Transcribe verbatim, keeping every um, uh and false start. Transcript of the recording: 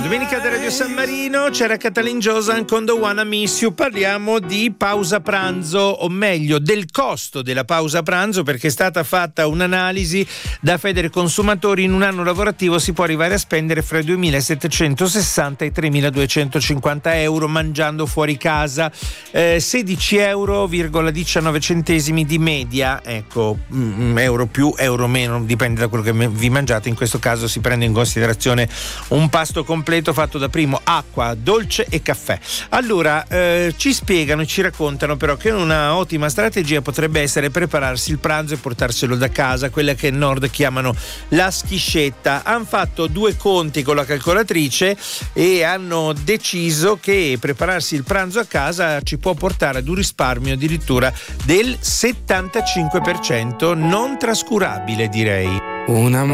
Domenica da Radio San Marino, c'era Katalin Josan con The Wanna Miss You. Parliamo di pausa pranzo, o meglio del costo della pausa pranzo, perché è stata fatta un'analisi da Federe Consumatori. In un anno lavorativo si può arrivare a spendere fra i duemilasettecentosessanta e i tremiladuecentocinquanta euro mangiando fuori casa, eh, sedici euro virgola diciannove centesimi di media, ecco, mm, euro più, euro meno, dipende da quello che vi mangiate. In questo caso si prende in considerazione un pasto completo fatto da primo acqua, dolce e caffè. Allora, eh, ci spiegano e ci raccontano però che una ottima strategia potrebbe essere prepararsi il pranzo e portarselo da casa, quella che in Nord chiamano la schiscetta. Hanno fatto due conti con la calcolatrice e hanno deciso che prepararsi il pranzo a casa ci può portare ad un risparmio addirittura del settantacinque per cento, non trascurabile, direi. Una